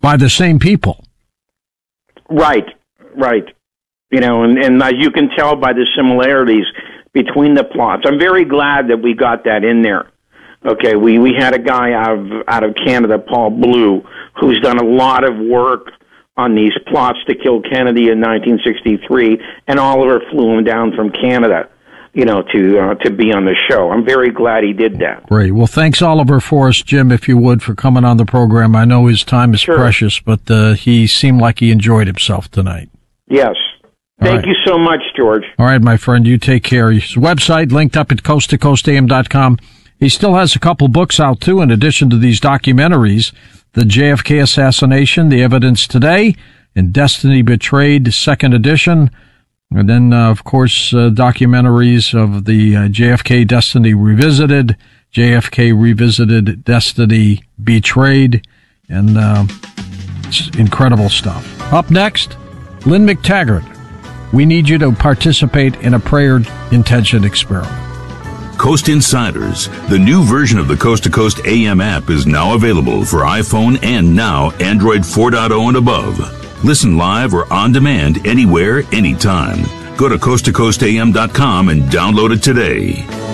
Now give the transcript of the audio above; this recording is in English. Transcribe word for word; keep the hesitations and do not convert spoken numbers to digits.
by the same people. Right, right. You know, and, and as you can tell by the similarities between the plots. I'm very glad that we got that in there. Okay, we, we had a guy out of, out of Canada, Paul Blue, who's done a lot of work on these plots to kill Kennedy in nineteen sixty-three, and Oliver flew him down from Canada, you know, to uh, to be on the show. I'm very glad he did that. Great. Well, thanks, Oliver Forrest, Jim, if you would, for coming on the program. I know his time is Sure. precious, but uh, he seemed like he enjoyed himself tonight. Yes. All Thank right. you so much, George. All right, my friend, you take care. His website linked up at coast to coast a m dot com. He still has a couple books out, too, in addition to these documentaries. The J F K Assassination, The Evidence Today, and Destiny Betrayed, second edition. And then, uh, of course, uh, documentaries of the uh, J F K Destiny Revisited, J F K Revisited, Destiny Betrayed, and uh, it's incredible stuff. Up next, Lynn McTaggart. We need you to participate in a prayer intention experiment. Coast Insiders, the new version of the Coast to Coast A M app, is now available for iPhone and now Android four point oh and above. Listen live or on demand anywhere, anytime. Go to coast to coast a m dot com and download it today.